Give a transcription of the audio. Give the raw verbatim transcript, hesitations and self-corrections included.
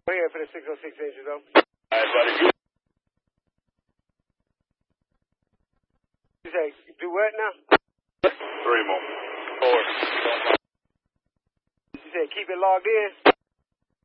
We're here for the six oh six engine, though. All right, buddy. You say, do what now? Three more. Four. You say, keep it logged in?